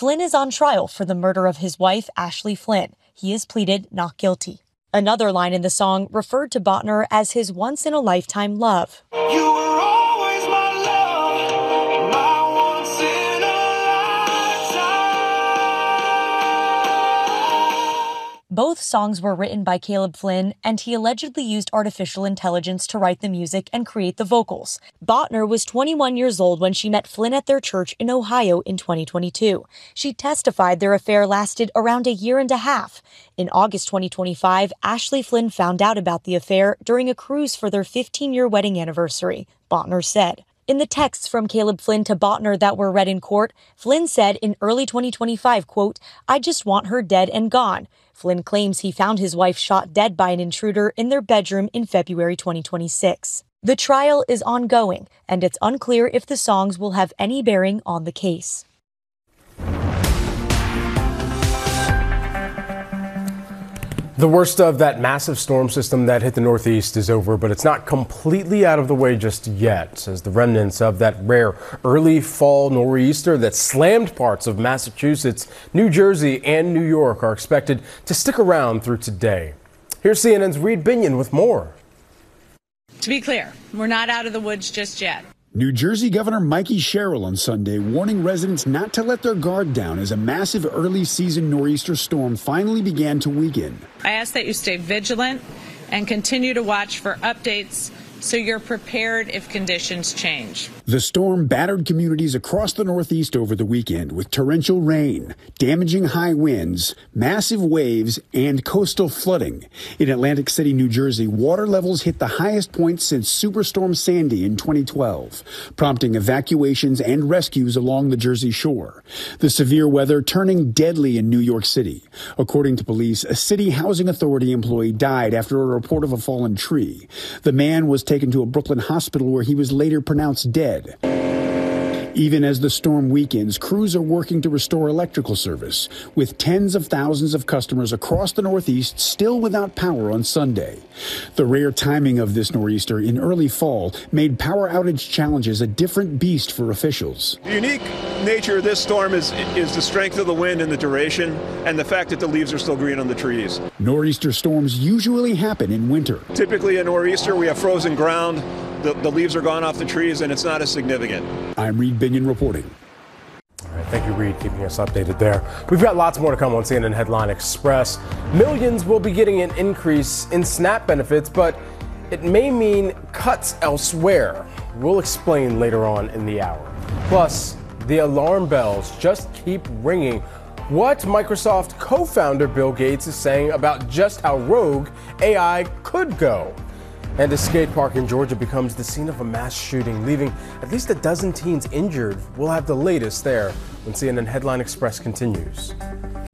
Flynn is on trial for the murder of his wife, Ashley Flynn. He has pleaded not guilty. Another line in the song referred to Bontner as his once-in-a-lifetime love. You were always my love, my once-in-a-lifetime. Both songs were written by Caleb Flynn, and he allegedly used artificial intelligence to write the music and create the vocals. Bontner was 21 years old when she met Flynn at their church in Ohio in 2022. She testified their affair lasted around a year and a half. In August 2025, Ashley Flynn found out about the affair during a cruise for their 15-year wedding anniversary, Bontner said. In the texts from Caleb Flynn to Bontner that were read in court, Flynn said in early 2025, quote, "I just want her dead and gone." Flynn claims he found his wife shot dead by an intruder in their bedroom in February 2026. The trial is ongoing, and it's unclear if the songs will have any bearing on the case. The worst of that massive storm system that hit the Northeast is over, but it's not completely out of the way just yet, as the remnants of that rare early fall nor'easter that slammed parts of Massachusetts, New Jersey, and New York are expected to stick around through today. Here's CNN's Reed Binion with more. To be clear, we're not out of the woods just yet. New Jersey Governor Mikey Sherrill on Sunday warning residents not to let their guard down as a massive early season nor'easter storm finally began to weaken. I ask that you stay vigilant and continue to watch for updates so you're prepared if conditions change. The storm battered communities across the Northeast over the weekend with torrential rain, damaging high winds, massive waves, and coastal flooding. In Atlantic City, New Jersey, water levels hit the highest point since Superstorm Sandy in 2012, prompting evacuations and rescues along the Jersey shore. The severe weather turning deadly in New York City. According to police, a city housing authority employee died after a report of a fallen tree. The man was taken to a Brooklyn hospital where he was later pronounced dead. Even as the storm weakens, crews are working to restore electrical service, with tens of thousands of customers across the Northeast still without power on Sunday. The rare timing of this nor'easter in early fall made power outage challenges a different beast for officials. The unique nature of this storm is the strength of the wind and the duration, and the fact that the leaves are still green on the trees. Nor'easter storms usually happen in winter. Typically a nor'easter, we have frozen ground, the leaves are gone off the trees, and it's not as significant. I'm Reed Binion reporting. All right, thank you, Reed, keeping us updated there. We've got lots more to come on CNN Headline Express. Millions will be getting an increase in SNAP benefits, but it may mean cuts elsewhere. We'll explain later on in the hour. Plus, the alarm bells just keep ringing. What Microsoft co-founder Bill Gates is saying about just how rogue AI could go. And a skate park in Georgia becomes the scene of a mass shooting, leaving at least a dozen teens injured. We'll have the latest there when CNN Headline Express continues.